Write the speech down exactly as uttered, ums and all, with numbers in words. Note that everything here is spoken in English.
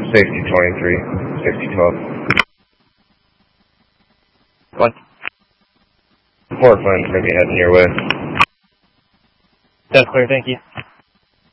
Safety twenty-three, safety twelve. What? Four planes maybe heading your way. That's clear, thank you.